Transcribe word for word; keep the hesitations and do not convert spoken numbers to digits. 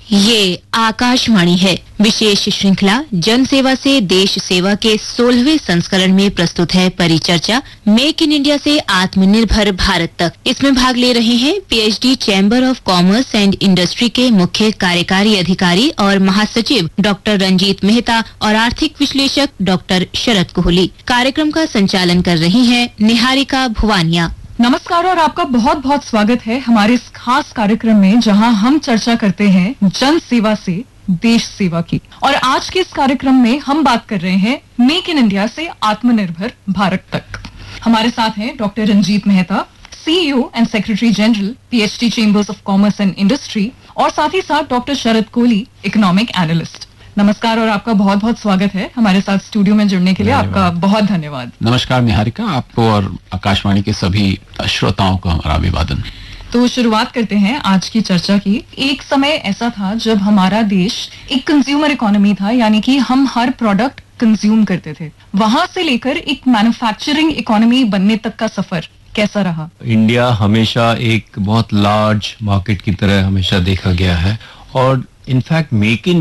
ये आकाशवाणी है। विशेष श्रृंखला जन सेवा से देश सेवा के सोलहवें संस्करण में प्रस्तुत है परिचर्चा मेक इन इंडिया से आत्मनिर्भर भारत तक। इसमें भाग ले रहे हैं PhD chamber of commerce and industry के मुख्य कार्यकारी अधिकारी और महासचिव डॉक्टर रंजीत मेहता और आर्थिक विश्लेषक डॉक्टर शरद कोहली। कार्यक्रम का संचालन कर रही हैं निहारिका भुवानिया। नमस्कार और आपका बहुत बहुत स्वागत है हमारे इस खास कार्यक्रम में, जहां हम चर्चा करते हैं जन सेवा से देश सेवा की। और आज के इस कार्यक्रम में हम बात कर रहे हैं मेक इन इंडिया से आत्मनिर्भर भारत तक। हमारे साथ हैं doctor Ranjit Mehta, CEO and secretary general PhD chambers of commerce and industry, और साथ ही साथ डॉक्टर शरद कोहली, इकोनॉमिक एनालिस्ट। नमस्कार और आपका बहुत बहुत स्वागत है हमारे साथ स्टूडियो में जुड़ने के लिए। आपका बहुत धन्यवाद। नमस्कार निहारिका, आपको और आकाशवाणी के सभी श्रोताओं को हमारा अभिवादन। तो शुरुआत करते हैं आज की चर्चा की। एक समय ऐसा था जब हमारा देश एक कंज्यूमर इकोनॉमी था, यानी कि हम हर प्रोडक्ट कंज्यूम करते थे। वहां से लेकर एक मैन्युफैक्चरिंग इकोनॉमी बनने तक का सफर कैसा रहा? इंडिया हमेशा एक बहुत लार्ज मार्केट की तरह हमेशा देखा गया है, और इनफैक्ट मेक इन